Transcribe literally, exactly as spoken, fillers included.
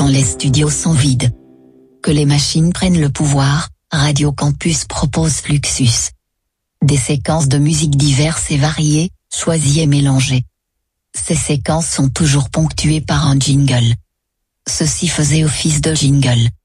les studios sont vides. Que les machines prennent le pouvoir, Radio Campus propose Fluxus. Des séquences de musique diverses et variées, choisies et mélangées. Ces séquences sont toujours ponctuées par un jingle. Ceci faisait office de jingle.